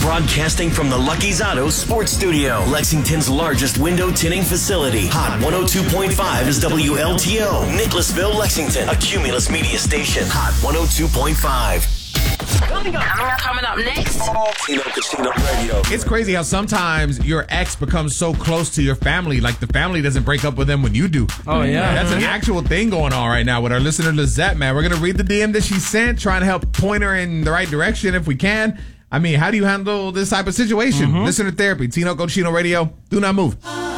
Broadcasting from the Lucky's Auto Sports Studio, Lexington's largest window tinting facility. Hot 102.5 is WLTO, Nicholasville, Lexington, a Cumulus media station. Hot 102.5. Coming up next. Tino Casino Radio. It's crazy how sometimes your ex becomes so close to your family, like the family doesn't break up with them when you do. Oh, yeah. That's an actual thing going on right now with our listener Lizette, man. We're going to read the DM that she sent, trying to help point her in the right direction if we can. I mean, how do you handle this type of situation? Listener therapy, Tino Cochino Radio. Do not move.